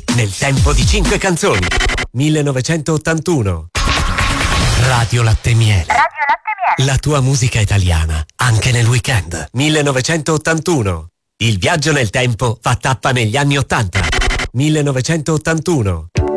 nel tempo di 5 canzoni. 1981. Radio Latte Miele. La tua musica italiana, anche nel weekend. 1981. Il viaggio nel tempo fa tappa negli anni 80. 1981.